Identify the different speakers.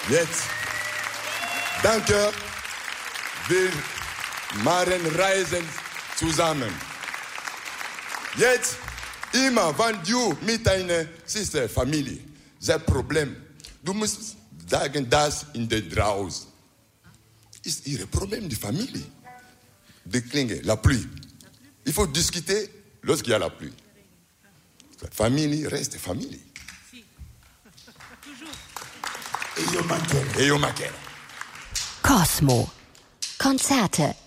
Speaker 1: Jetzt, danke, wir machen Reisen zusammen. Jetzt, immer, wenn du mit deiner Schwester, Familie, das Problem, du musst sagen, das in der draußen ist ihr Problem, die Familie. Die Klinge, la pluie. Il faut discuter lorsqu'il y a la pluie. La famille reste famille.
Speaker 2: Cosmo. Konzerte